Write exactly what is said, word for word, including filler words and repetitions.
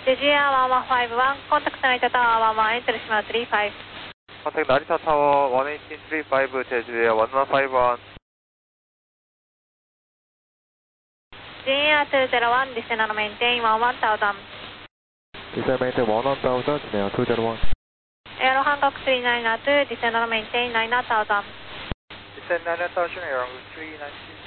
제주야 one one five one, contact Narita Tower one one eight, decimal three five. Contact Narita Tower one eight three five, 제주야 one one five one. 제이에이알 two zero one, descend and maintain one one thousand. Descend maintain one one thousand, 제이에이알 two zero one. Aero Hancock three nine two, descend and maintain nine thousand. Descend nine thousand, Aero Hancock three nine two.